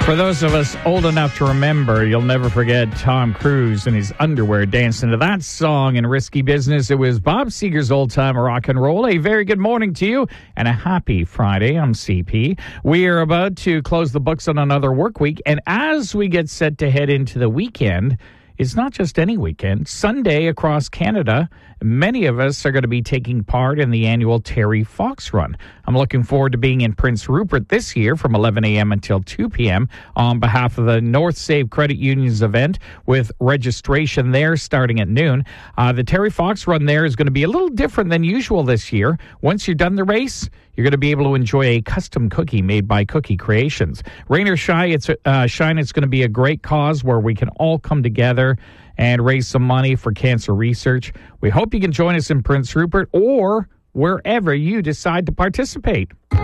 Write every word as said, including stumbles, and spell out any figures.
For those of us old enough to remember, you'll never forget Tom Cruise in his underwear dancing to that song in Risky Business. It was Bob Seger's old-time rock and roll. A very good morning to you and a happy Friday. I'm C P. We are about to close the books on another work week, and as we get set to head into the weekend, it's not just any weekend. Sunday across Canada, many of us are going to be taking part in the annual Terry Fox Run. I'm looking forward to being in Prince Rupert this year from eleven a.m. until two p.m. on behalf of the North Save Credit Union's event, with registration there starting at noon. Uh, the Terry Fox Run there is going to be a little different than usual this year. Once you're done the race, you're going to be able to enjoy a custom cookie made by Cookie Creations. Rain or shine, it's, uh, shine, it's going to be a great cause where we can all come together and raise some money for cancer research. We hope you can join us in Prince Rupert or wherever you decide to participate.